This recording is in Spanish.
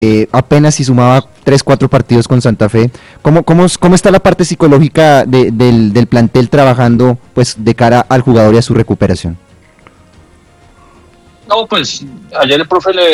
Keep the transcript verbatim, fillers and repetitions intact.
eh, apenas si sumaba tres, cuatro partidos con Santa Fe. ¿Cómo, cómo, cómo está la parte psicológica de, del, del plantel trabajando pues de cara al jugador y a su recuperación? No, pues ayer el profe le